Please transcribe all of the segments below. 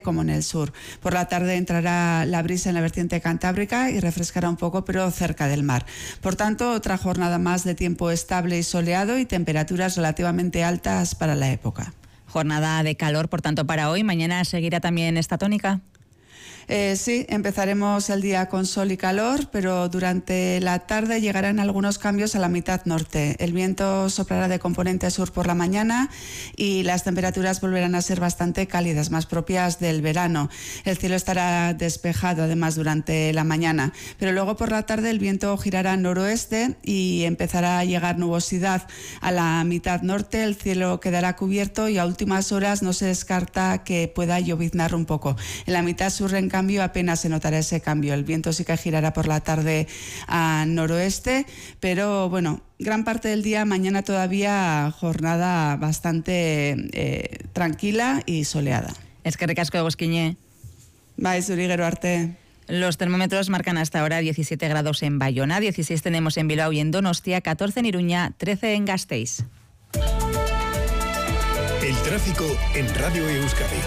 como en el sur. Por la tarde entrará la brisa en la vertiente cantábrica y refrescará un poco, pero cerca del mar. Por tanto, otra jornada más de tiempo estable y soleado y temperaturas relativamente altas para la época. Jornada de calor, por tanto, para hoy. ¿Mañana seguirá también esta tónica? Sí, empezaremos el día con sol y calor, pero durante la tarde llegarán algunos cambios a la mitad norte. El viento soplará de componente sur por la mañana y las temperaturas volverán a ser bastante cálidas, más propias del verano. El cielo estará despejado además durante la mañana, pero luego por la tarde el viento girará noroeste y empezará a llegar nubosidad a la mitad norte. El cielo quedará cubierto y a últimas horas no se descarta que pueda lloviznar un poco. En la mitad sur, en cambio, apenas se notará ese cambio. El viento sí que girará por la tarde a noroeste, pero bueno, gran parte del día, mañana todavía jornada bastante tranquila y soleada. Eskerrik asko, Eguzkiñe. Bai, zuri gero arte. Los termómetros marcan hasta ahora 17 grados en Bayona, 16 tenemos en Bilbao y en Donostia, 14 en Iruña, 13 en Gasteiz. El tráfico en Radio Euskadi.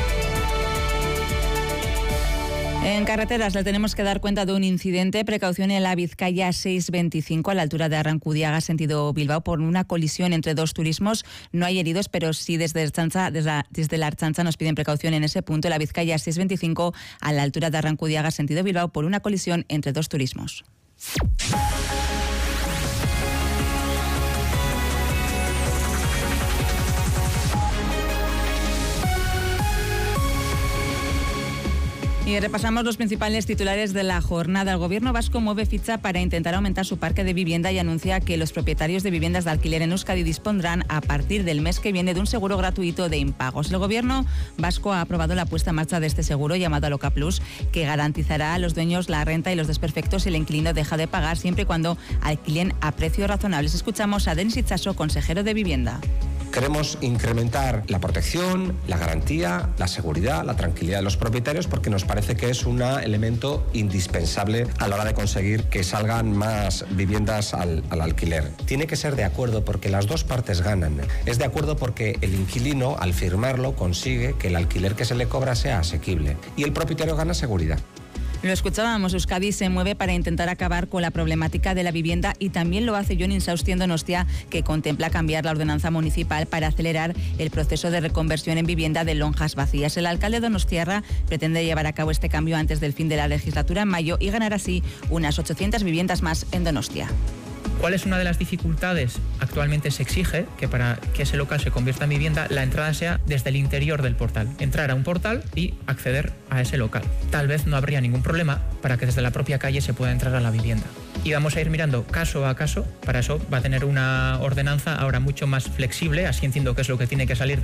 En carreteras le tenemos que dar cuenta de un incidente. Precaución en la Vizcaya 625 a la altura de Arrankudiaga, sentido Bilbao, por una colisión entre dos turismos. No hay heridos, pero sí desde la Ertzaintza nos piden precaución en ese punto. La Vizcaya 625 a la altura de Arrankudiaga, sentido Bilbao, por una colisión entre dos turismos. Y repasamos los principales titulares de la jornada. El gobierno vasco mueve ficha para intentar aumentar su parque de vivienda y anuncia que los propietarios de viviendas de alquiler en Euskadi dispondrán a partir del mes que viene de un seguro gratuito de impagos. El gobierno vasco ha aprobado la puesta en marcha de este seguro llamado Aloka Plus, que garantizará a los dueños la renta y los desperfectos si el inquilino deja de pagar, siempre y cuando alquilen a precios razonables. Escuchamos a Denis Itxaso, consejero de Vivienda. Queremos incrementar la protección, la garantía, la seguridad, la tranquilidad de los propietarios, porque nos parece que es un elemento indispensable a la hora de conseguir que salgan más viviendas al alquiler. Tiene que ser de acuerdo porque las dos partes ganan. Es de acuerdo porque el inquilino, al firmarlo, consigue que el alquiler que se le cobra sea asequible y el propietario gana seguridad. Lo escuchábamos, Euskadi se mueve para intentar acabar con la problemática de la vivienda y también lo hace Jon Insausti en Donostia, que contempla cambiar la ordenanza municipal para acelerar el proceso de reconversión en vivienda de lonjas vacías. El alcalde donostiarra pretende llevar a cabo este cambio antes del fin de la legislatura en mayo y ganar así unas 800 viviendas más en Donostia. ¿Cuál es una de las dificultades? Actualmente se exige que para que ese local se convierta en vivienda, la entrada sea desde el interior del portal. Entrar a un portal y acceder a ese local. Tal vez no habría ningún problema para que desde la propia calle se pueda entrar a la vivienda. Y vamos a ir mirando caso a caso. Para eso va a tener una ordenanza ahora mucho más flexible, así entiendo que es lo que tiene que salir